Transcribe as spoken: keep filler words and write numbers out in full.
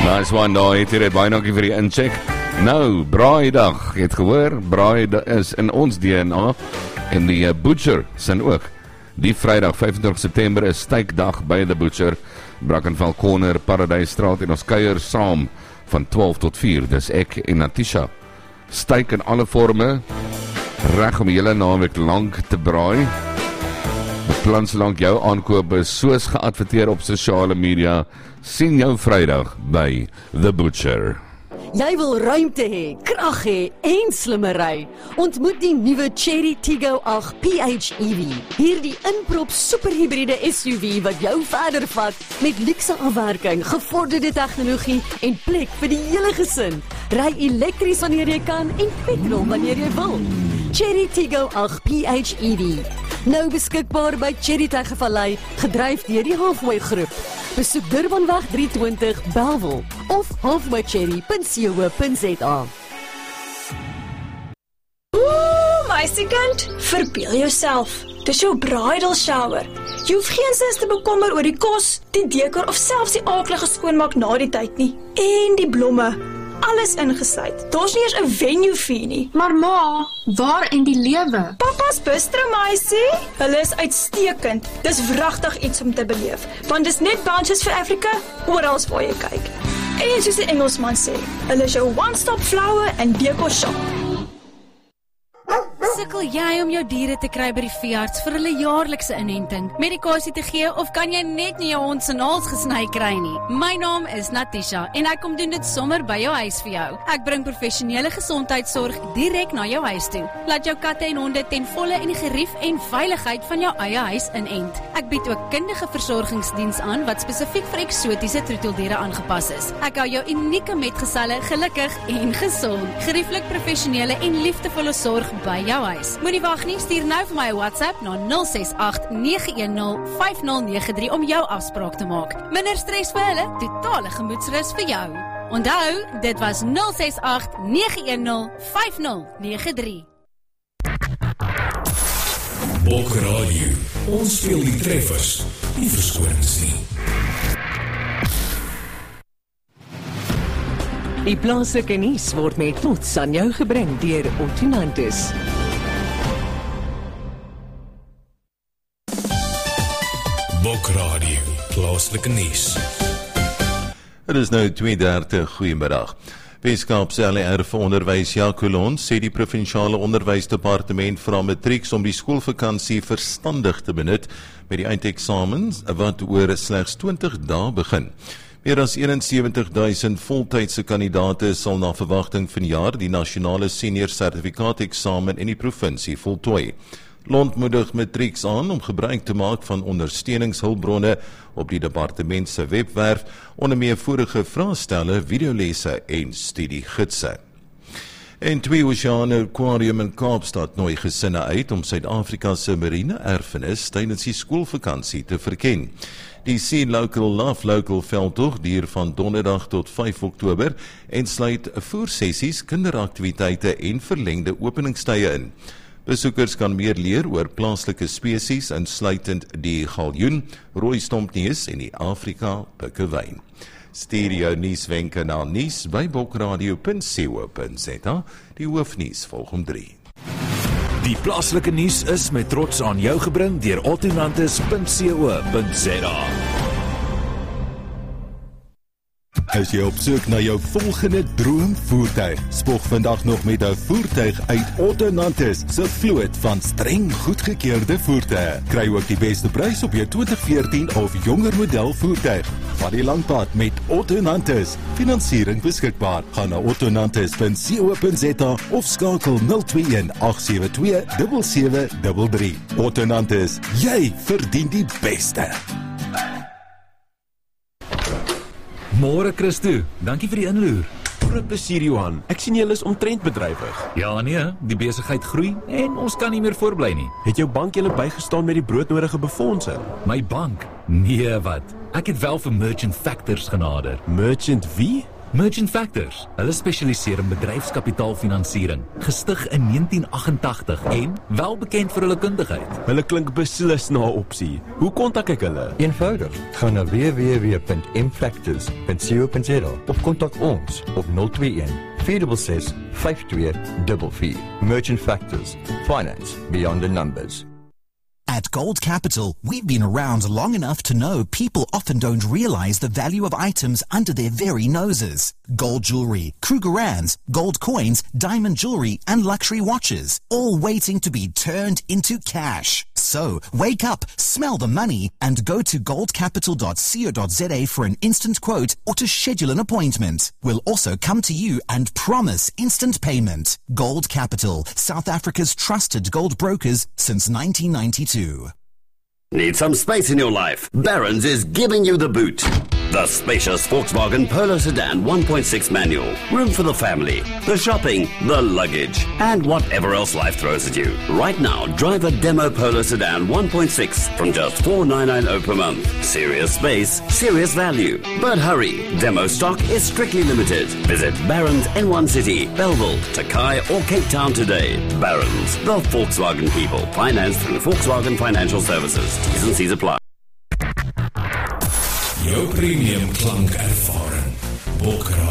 Nice one, daar het jy dit baie dankie vir die incheck. Nou, braaidag, jy het gehoor, braaidag is in ons D N A en die uh, Butcher sin ook. Die Vrydag vyfentwintig September is steikdag by The Butcher, Brackenfell Corner, Paradijsstraat en ons kuier saam van twaalf tot vier, dis ek en Natisha. Steik in alle vorme, reg om die hele naweek lang te braai. Plans lank jou aankoop is soos geadverteer op sosiale media. Sien jou Vrydag by The Butcher. Jy wil ruimte hê, krag hê en slimmery. Ontmoet die nuwe Chery Tiggo agt P H E V. Hierdie inprop superhybride S U V wat jou verder vat met luukse afwerking, gevorderde tegnologie en plek vir die hele gesin. Ry elektries wanneer jy kan en petrol wanneer jy wil. Chery Tiggo agt P H E V. Nou beskikbaar by Chery Tegevallei, gedryf deur die Halfway Groep. Besoek Durbanweg driehonderd twintig Bellville of halfway cherry punt co punt za. Ooh, meisiekind, verbeel jouself. Dis jou bridal shower. Jy hoef geen sins te bekommer oor die kos, die dekor of selfs die aaklige skoonmaak na die tyd nie. En die blomme. Alles ingesluit. Daar's nie eers 'n venue fee nie. Maar ma, waar in die lewe? Papa's bistro, meisie. Hulle is uitstekend. Dis wragtig iets om te beleef. Want dis net Bunches vir Afrika, oral waar jy kyk. En soos die Engelsman sê, hulle is jou one-stop flower and decor shop. Sukkel jy om jou diere te kry by die veearts vir hulle jaarlikse inenting, medikasie te gee of kan jy net nie jou hond se naels gesny kry nie? My naam is Natisha en ek kom doen dit sommer by jou huis vir jou. Ek bring professionele gesondheidsorg direk na jou huis toe. Laat jou katte en honde ten volle in die gerief en veiligheid van jou eie huis inent. Ek bied ook kundige versorgingsdiens aan wat spesifiek vir eksotiese troeteldiere aangepas is. Ek hou jou unieke metgeselle gelukkig en gesond. Gerieflik professionele en liefdevolle sorg by jou huis. Moenie wag nie, stuur nou vir my 'n WhatsApp na nul ses agt nege een nul vyf nul nege drie om jou afspraak te maak. Minder stres vir hulle, totale gemoedsrus vir jou. Onthou, dit was nul ses agt nege een nul vyf nul nege drie. Bok Radio, ons speel die treffers, nie verskonings nie. Die plaaslike nuus word met trots aan jou gebring deur Ottonantis. Bok Radio, plaaslike nuus. Het is nou twee dertig, goeiemiddag. Weskaapse L R vir onderwys Jacolon sê die provinsiale onderwysdepartement vra matrieks om die skoolvakansie verstandig te benut met die eindeksamens wat oor slegs twintig dae begin. Meer as eenensewentig duisend voltydse kandidate sal na verwagting vanjaar die nasionale senior sertifikaat-eksamen in die provinsie voltooi. Lont moedig matrieks aan om gebruik te maak van ondersteuningshulpbronne op die departement se webwerf, onder meer vorige vraestelle, videolesse en studiegidse. En twee Oceane Aquarium in Kaapstad nooi gesinne uit om Suid-Afrika se marine erfenis tydens die skoolvakansie te verken. Die Sea Local Love Local veldtog duur van donderdag tot vyf Oktober en sluit voersessies, kinderaktiwiteite en verlengde openingstye in. Besoekers kan meer leer oor plaaslike spesies, insluitend die galjoen, rooi stompneus en die Afrika pikkewyn. Stuur jou nuuswenke na nuus by bokradio punt co punt za. Die hoofnuus volg om drie. Die plaaslike nuus is met trots aan jou gebring deur ottonantis punt co punt za. As jy op soek na jou volgende droomvoertuig, spog vandag nog met 'n voertuig uit Ottonantis se vloot van streng goedgekeurde voertuie. Kry ook die beste prys op jou twintig veertien of jonger model voertuig. Vat die lang pad met Ottonantis. Finansiering beskikbaar. Gaan na ottonantis punt co punt za of skakel nul twee een agt sewe twee sewe sewe drie drie. Ottonantis, jy verdien die beste. Môre Christo, dankie vir die inloer. Groot plesier Johan, ek sien julle is omtrent bedrywig. Ja nee, die besigheid groei en ons kan nie meer voorbly nie. Het jou bank julle bygestaan met die broodnodige befondsing? My bank? Nee wat, ek het wel vir Merchant Factors genader. Merchant wie? Merchant Factors, hulle spesialiseer in bedryfskapitaalfinansiering, gestig in negentien agt-ag en wel bekend vir hulle kundigheid. Hulle klink beslis na 'n opsie. Hoe kontak ek hulle? Eenvoudig. Gaan na w w w punt m factors punt co punt za of kontak ons op nul twee een vier ses ses vyf twee vier vier. Merchant Factors. Finance beyond the numbers. At Gold Capital, we've been around long enough to know people often don't realize the value of items under their very noses. Gold jewelry, Krugerrands, gold coins, diamond jewelry, and luxury watches, all waiting to be turned into cash. So, wake up, smell the money, and go to gold capital dot co dot za for an instant quote or to schedule an appointment. We'll also come to you and promise instant payment. Gold Capital, South Africa's trusted gold brokers since nineteen ninety-two. Need some space in your life? Barron's is giving you the boot. The spacious Volkswagen Polo Sedan one point six manual. Room for the family, the shopping, the luggage, and whatever else life throws at you. Right now, drive a demo Polo Sedan one point six from just four thousand nine hundred ninety per month. Serious space, serious value. But hurry, demo stock is strictly limited. Visit Barron's N one City, Belleville, Takai or Cape Town today. Barron's, the Volkswagen people. Financed through Volkswagen Financial Services. T's and C's apply. Jou premium klankervaring. Bokra